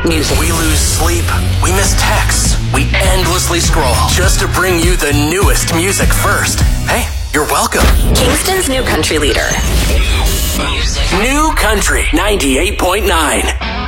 music. We lose sleep, we miss texts, we endlessly scroll just to bring you the newest music first. Hey, you're welcome. Kingston's new country leader. New Country 98.9.